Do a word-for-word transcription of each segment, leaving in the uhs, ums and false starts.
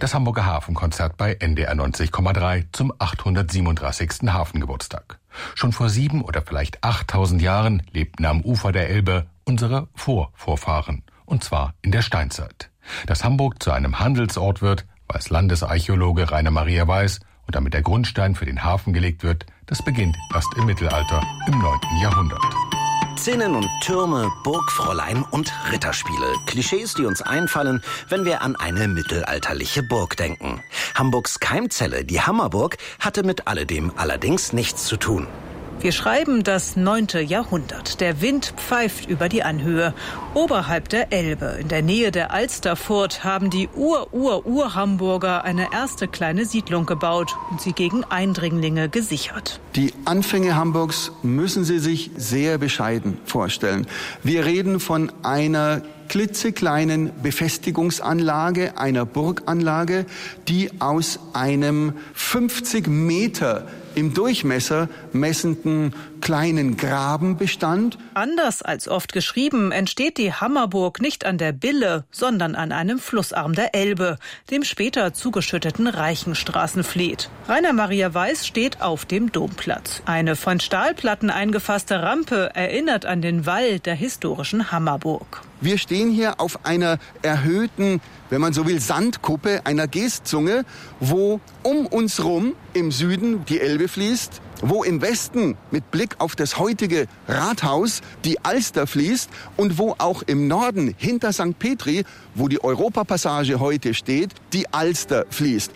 Das Hamburger Hafenkonzert bei N D R neunzig Komma drei zum achthundertsiebenunddreißigsten Hafengeburtstag. Schon vor sieben oder vielleicht achttausend Jahren lebten am Ufer der Elbe unsere Vorvorfahren, und zwar in der Steinzeit. Dass Hamburg zu einem Handelsort wird, weiß Landesarchäologe Rainer Maria Weiß, und damit der Grundstein für den Hafen gelegt wird, das beginnt erst im Mittelalter, im neunten Jahrhundert. Zinnen und Türme, Burgfräulein und Ritterspiele. Klischees, die uns einfallen, wenn wir an eine mittelalterliche Burg denken. Hamburgs Keimzelle, die Hammerburg, hatte mit alledem allerdings nichts zu tun. Wir schreiben das neunte Jahrhundert. Der Wind pfeift über die Anhöhe. Oberhalb der Elbe, in der Nähe der Alsterfurt, haben die Ur-Ur-Ur-Hamburger eine erste kleine Siedlung gebaut und sie gegen Eindringlinge gesichert. Die Anfänge Hamburgs müssen Sie sich sehr bescheiden vorstellen. Wir reden von einer klitzekleinen Befestigungsanlage, einer Burganlage, die aus einem fünfzig Meter im Durchmesser messenden kleinen Graben bestand. Anders als oft geschrieben, entsteht die Hammerburg nicht an der Bille, sondern an einem Flussarm der Elbe, dem später zugeschütteten Reichenstraßenfleet. Rainer Maria Weiß steht auf dem Domplatz. Eine von Stahlplatten eingefasste Rampe erinnert an den Wall der historischen Hammerburg. Wir stehen hier auf einer erhöhten, wenn man so will, Sandkuppe, einer Geestzunge, wo um uns rum im Süden die Elbe fließt, wo im Westen mit Blick auf das heutige Rathaus die Alster fließt und wo auch im Norden hinter Sankt Petri, wo die Europapassage heute steht, die Alster fließt.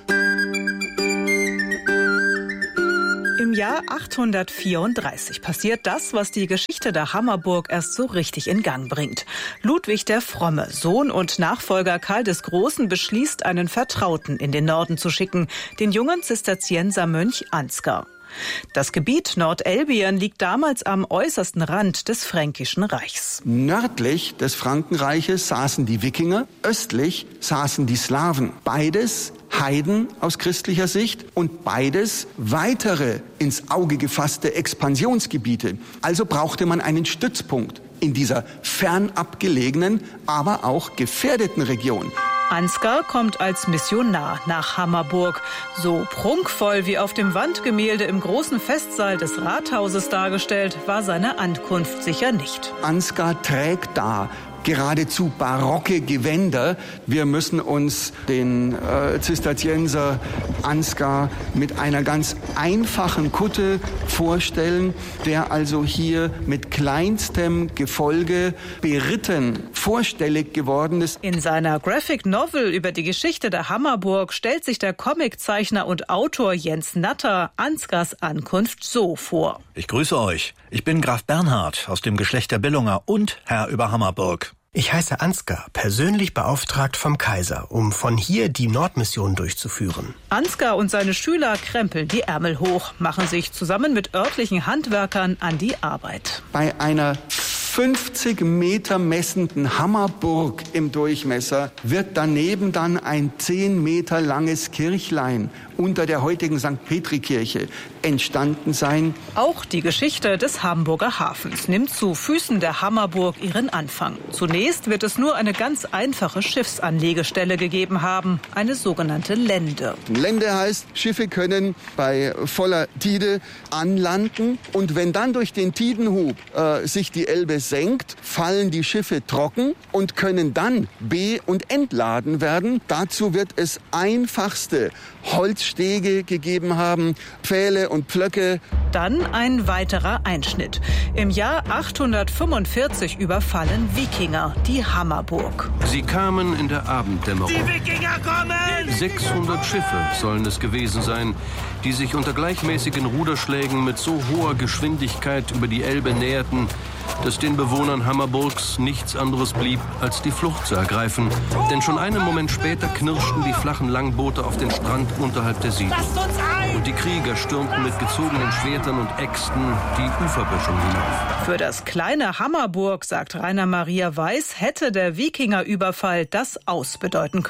Im Jahr achthundertvierunddreißig passiert das, was die Geschichte der Hammerburg erst so richtig in Gang bringt. Ludwig der Fromme, Sohn und Nachfolger Karl des Großen, beschließt, einen Vertrauten in den Norden zu schicken, den jungen Zisterziensermönch Ansgar. Das Gebiet Nordelbien liegt damals am äußersten Rand des Fränkischen Reichs. Nördlich des Frankenreiches saßen die Wikinger, östlich saßen die Slawen. Beides Heiden aus christlicher Sicht und beides weitere ins Auge gefasste Expansionsgebiete. Also brauchte man einen Stützpunkt in dieser fernab gelegenen, aber auch gefährdeten Region. Ansgar kommt als Missionar nach Hammerburg. So prunkvoll wie auf dem Wandgemälde im großen Festsaal des Rathauses dargestellt, war seine Ankunft sicher nicht. Ansgar trägt da geradezu barocke Gewänder. Wir müssen uns den äh, Zisterzienser Ansgar mit einer ganz einfachen Kutte vorstellen, der also hier mit kleinstem Gefolge beritten vorstellig geworden ist. In seiner Graphic Novel über die Geschichte der Hammerburg stellt sich der Comiczeichner und Autor Jens Natter Ansgars Ankunft so vor. Ich grüße euch. Ich bin Graf Bernhard aus dem Geschlecht der Billunger und Herr über Hammerburg. Ich heiße Ansgar, persönlich beauftragt vom Kaiser, um von hier die Nordmission durchzuführen. Ansgar und seine Schüler krempeln die Ärmel hoch, machen sich zusammen mit örtlichen Handwerkern an die Arbeit. Bei einer fünfzig Meter messenden Hammerburg im Durchmesser wird daneben dann ein zehn Meter langes Kirchlein unter der heutigen Sankt Petri-Kirche entstanden sein. Auch die Geschichte des Hamburger Hafens nimmt zu Füßen der Hammerburg ihren Anfang. Zunächst wird es nur eine ganz einfache Schiffsanlegestelle gegeben haben, eine sogenannte Lände. Lände heißt, Schiffe können bei voller Tide anlanden und wenn dann durch den Tidenhub äh, sich die Elbe senkt, fallen die Schiffe trocken und können dann be- und entladen werden. Dazu wird es einfachste Holzstege gegeben haben, Pfähle und Pflöcke. Dann ein weiterer Einschnitt. Im Jahr achthundertfünfundvierzig überfallen Wikinger die Hammerburg. Sie kamen in der Abenddämmerung. Die Wikinger kommen! sechshundert Schiffe sollen es gewesen sein, die sich unter gleichmäßigen Ruderschlägen mit so hoher Geschwindigkeit über die Elbe näherten, dass den Bewohnern Hammerburgs nichts anderes blieb, als die Flucht zu ergreifen. Denn schon einen Moment später knirschten die flachen Langboote auf den Strand unterhalb der Siedlung. Und die Krieger stürmten mit gezogenen Schwertern und Äxten die Uferböschung hinauf. Für das kleine Hammerburg, sagt Rainer Maria Weiß, hätte der Wikingerüberfall das Aus bedeuten können.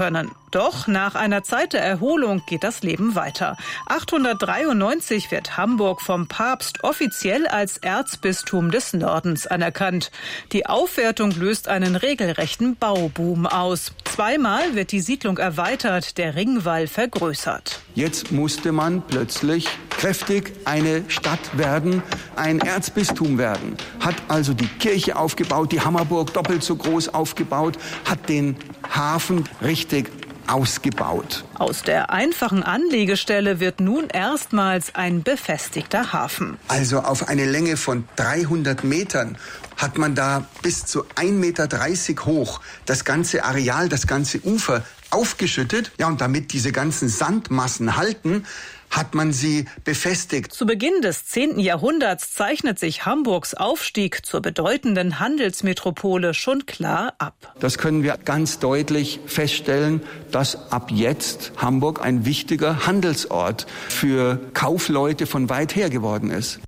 Doch nach einer Zeit der Erholung geht das Leben weiter. achthundertdreiundneunzig wird Hamburg vom Papst offiziell als Erzbistum des Nordens anerkannt. Die Aufwertung löst einen regelrechten Bauboom aus. Zweimal wird die Siedlung erweitert, der Ringwall vergrößert. Jetzt musste man plötzlich kräftig eine Stadt werden, ein Erzbistum werden. Hat also die Kirche aufgebaut, die Hammerburg doppelt so groß aufgebaut, hat den Hafen richtig ausgebaut. Aus der einfachen Anlegestelle wird nun erstmals ein befestigter Hafen. Also auf eine Länge von dreihundert Metern hat man da bis zu ein Meter dreißig hoch das ganze Areal, das ganze Ufer aufgeschüttet. Ja, und damit diese ganzen Sandmassen halten, hat man sie befestigt. Zu Beginn des zehnten Jahrhunderts zeichnet sich Hamburgs Aufstieg zur bedeutenden Handelsmetropole schon klar ab. Das können wir ganz deutlich feststellen, dass ab jetzt Hamburg ein wichtiger Handelsort für Kaufleute von weit her geworden ist.